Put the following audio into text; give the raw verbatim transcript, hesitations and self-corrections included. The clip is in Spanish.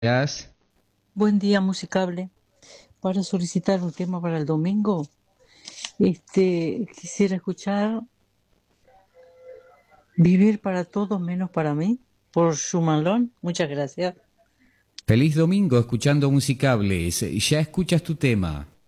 Gracias. Buen día, Musicable. Para solicitar un tema para el domingo, este, quisiera escuchar Vivir para todos menos para mí, por Schumann. Muchas gracias. Feliz domingo escuchando Musicables. Ya escuchas tu tema.